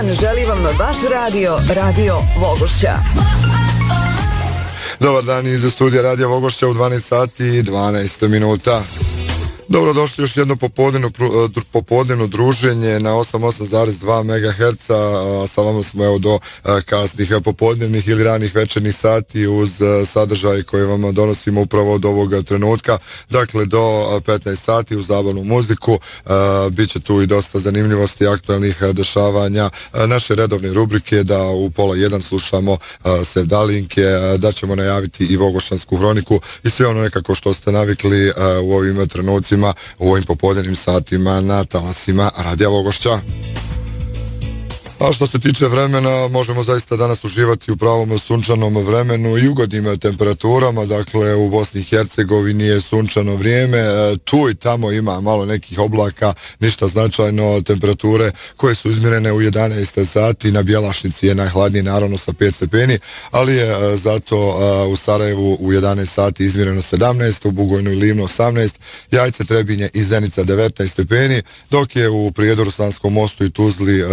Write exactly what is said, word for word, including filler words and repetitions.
dan želi vam vaš radio, Radio Vogošća. Dobar dan iz studija Radio Vogošća u dvanaest sati i dvanaest minuta. Dobrodošli još jedno popodnevno, popodnevno druženje na osam osam zarez dva megaherca. Sa vama smo evo do kasnih popodnevnih ili ranih večernih sati uz sadržaj koji vam donosimo upravo od ovog trenutka. Dakle, do petnaest sati uz zabavnu muziku. Biće tu i dosta zanimljivosti, aktualnih dešavanja, naše redovne rubrike, da u pola jedan slušamo sevdalinke, da ćemo najaviti i Vogošćansku hroniku i sve ono nekako što ste navikli u ovim trenucima, u ovim popodnevnim satima na talasima Radija Vogošća. A što se tiče vremena, možemo zaista danas uživati u pravom sunčanom vremenu i ugodnim temperaturama. Dakle, u Bosni i Hercegovini je sunčano vrijeme, tu i tamo ima malo nekih oblaka, ništa značajno. Temperature koje su izmjerene u jedanaest sati, na Bjelašnici je najhladnije, naravno sa pet stepeni, ali je zato u Sarajevu u jedanaest sati izmjereno sedamnaest, u Bugojnu i Livnu osamnaest, Jajce, Trebinje i Zenica devetnaest stepeni, dok je u Prijedoru, Sanskom mostu i Tuzli